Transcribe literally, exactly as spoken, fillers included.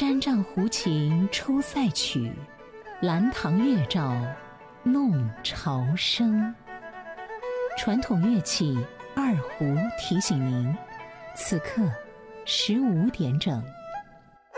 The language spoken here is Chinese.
山杖胡琴出塞曲，兰堂月照弄潮生。传统乐器二胡提醒您，此刻十五点整。